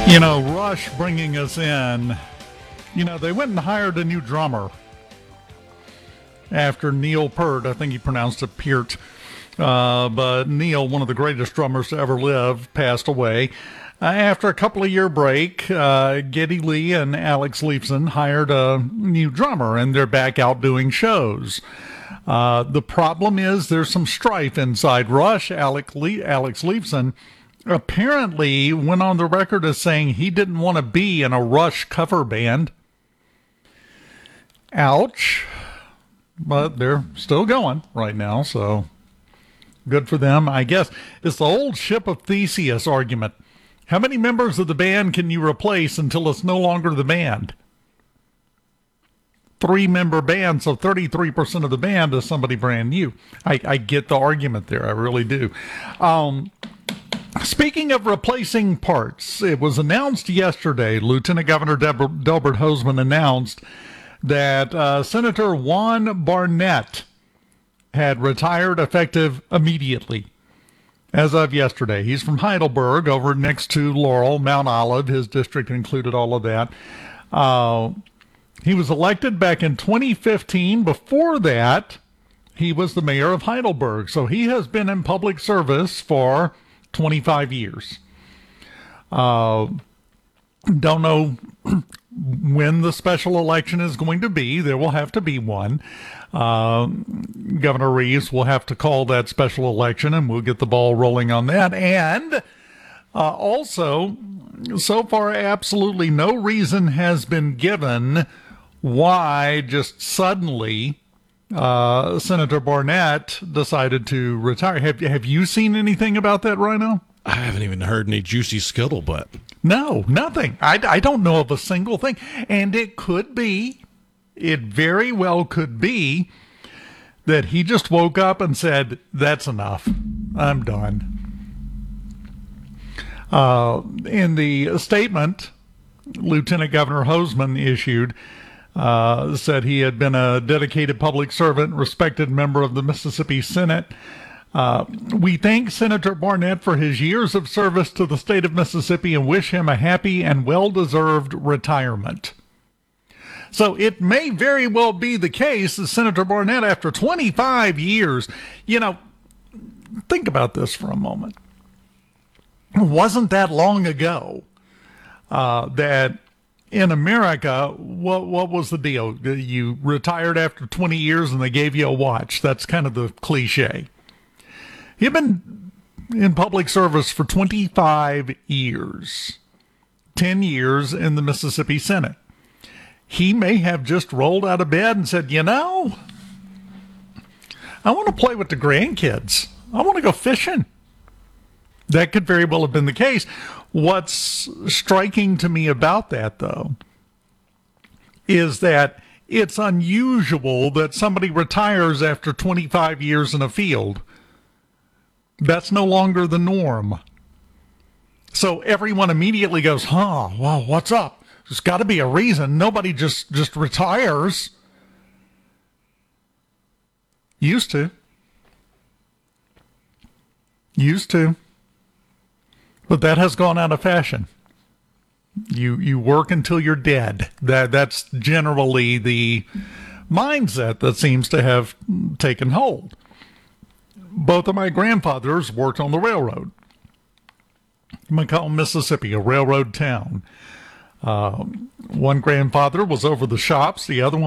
Rush bringing us in. They went and hired a new drummer after Neil Peart. I think he pronounced it Peart. But Neil, one of the greatest drummers to ever live, passed away. After a couple of year break, Geddy Lee and Alex Lifeson hired a new drummer, and they're back out doing shows. The problem is there's some strife inside Rush. Alex Lifeson apparently went on the record as saying he didn't want to be in a Rush cover band. Ouch. But they're still going right now, so good for them. I guess it's the old Ship of Theseus argument. How many members of the band can you replace until it's no longer the band? 3-member band, so 33% of the band is somebody brand new. I get the argument there. I really do. Speaking of replacing parts, it was announced yesterday, Lieutenant Governor Delbert Hosemann announced that Senator Juan Barnett had retired effective immediately. As of yesterday, he's from Heidelberg, over next to Laurel, Mount Olive. His district included all of that. He was elected back in 2015. Before that, he was the mayor of Heidelberg. So he has been in public service for 25 years. Don't know when the special election is going to be. There will have to be one. Governor Reeves will have to call that special election, and we'll get the ball rolling on that. And also, so far, absolutely no reason has been given why just suddenly Senator Barnett decided to retire. Have you seen anything about that, Rhino? I haven't even heard any juicy scuttlebutt. No, nothing. I don't know of a single thing. And it very well could be that he just woke up and said, that's enough. I'm done. In the statement Lieutenant Governor Hosemann issued, said he had been a dedicated public servant, respected member of the Mississippi Senate. We thank Senator Barnett for his years of service to the state of Mississippi and wish him a happy and well-deserved retirement. So it may very well be the case that Senator Barnett, after 25 years, think about this for a moment. It wasn't that long ago that in America, what was the deal? You retired after 20 years and they gave you a watch. That's kind of the cliche. He'd been in public service for 25 years, 10 years in the Mississippi Senate. He may have just rolled out of bed and said, I want to play with the grandkids. I want to go fishing. That could very well have been the case. What's striking to me about that, though, is that it's unusual that somebody retires after 25 years in a field. That's no longer the norm. So everyone immediately goes, well, what's up? There's got to be a reason. Nobody just retires. Used to. But that has gone out of fashion. You work until you're dead. That's generally the mindset that seems to have taken hold. Both of my grandfathers worked on the railroad. McComb, Mississippi, a railroad town. One grandfather was over the shops. The other one